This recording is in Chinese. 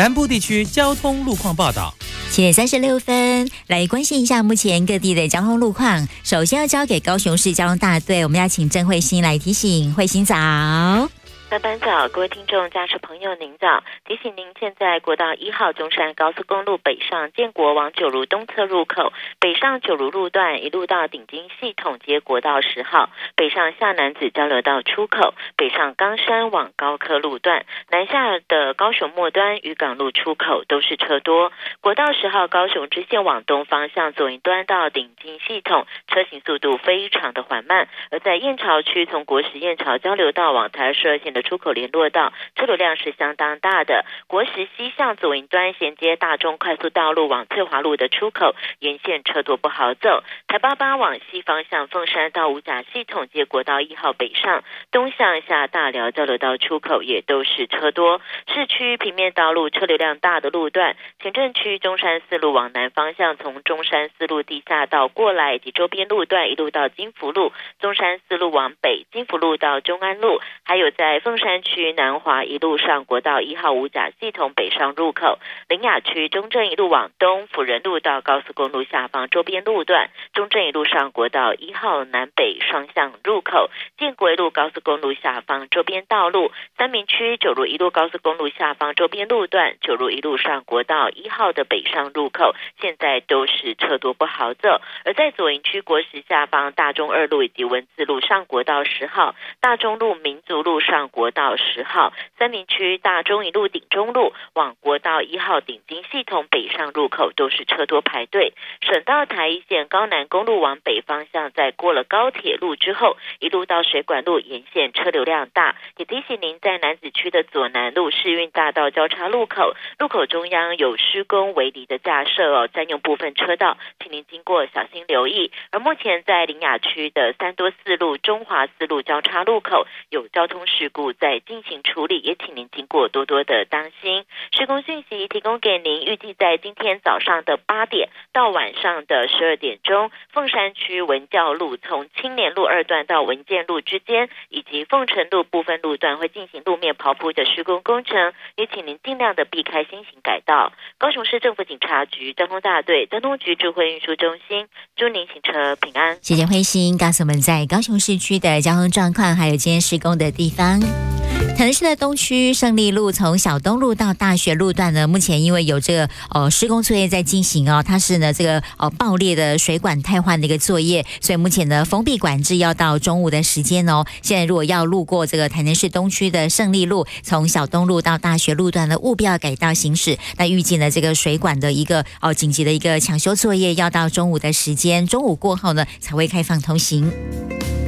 南部地区交通路况报道。 7:36，来关心一下目前各地的交通路况。首先要交给高雄市交通大队，我们要请郑慧欣来提醒。慧欣早。 班班早，各位听众、驾驶朋友，您早！提醒您，现在国道1号中山高速公路北上建国往九如东侧入口，北上九如路段一路到顶金系统街国道10号，北上下南子交流道出口，北上冈山往高科路段，南下的高雄末端渔港路出口都是车多。国道10号高雄支线往东方向左营端到顶金系统，车行速度非常的缓慢。而在燕巢区从国十燕巢交流道往台12线的出口联络道，车流量是相当大的。国十西向左营端衔接大中快速道路往翠华路的出口，沿线车多不好走。台88往西方向凤山到五甲系统接国道1号北上，东向下大寮交流道出口也都是车多。市区平面道路车流量大的路段，前镇区中山四路往南方向从中山四路地下道过来以及周边路段一路到金福路，中山四路往北金福路到中安路，还有在凤山区南华一路上国道1号五甲系统北上入口，苓雅区中正一路往东辅仁路到高速公路下方周边路段，中正一路上国道1号南北双向入口，建国一路高速公路下方周边道路，三民区九如一路高速公路下方周边路段，九如一路上国道1号的北上入口，现在都是车多不好走。而在左营区国十下方大中二路以及文字路上国道10号，大中路民族路上国道10号，三民区大中一路顶中路往国道1号顶金系统北上入口都是车多排队。省道台一线高南公路往北方向，在过了高铁路之后，一路到水管路沿线车流量大。也提醒您，在楠梓区的左南路世运大道交叉路口，路口中央有施工围篱的架设占用部分车道，请您经过小心留意。而目前在苓雅区的三多四路中华四路交叉路口有交通事故在进行处理，也请您经过多多的当心。施工讯息提供给您，预计在今天早上的8点到晚上的12点钟，凤山区文教路从青年路2段到文建路之间，以及凤城路部分路段会进行路面刨铺的施工工程，也请您尽量的避开新型改道。高雄市政府警察局交通大队交通局智慧运输中心，祝您行车平安。 谢谢慧欣告诉我们在高雄市区的交通状况，还有今天施工的地方。台南市的东区胜利路从小东路到大学路段呢，目前因为有这个施工作业在进行它是呢这个爆裂的水管汰换的一个作业，所以目前呢封闭管制要到中午的时间现在如果要路过这个台南市东区的胜利路，从小东路到大学路段呢，务必要改道行驶。那预计呢这个水管的一个紧急的一个抢修作业要到中午的时间，中午过后呢才会开放通行。